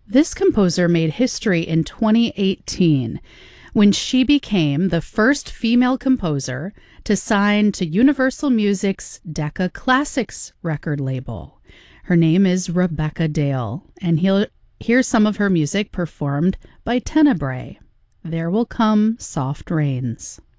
This composer made history in 2018 when she became the first female composer to sign to Universal Music's Decca Classics record label. Her name is Rebecca Dale, and here's some of her music performed by Tenebrae. There Will Come Soft Rains.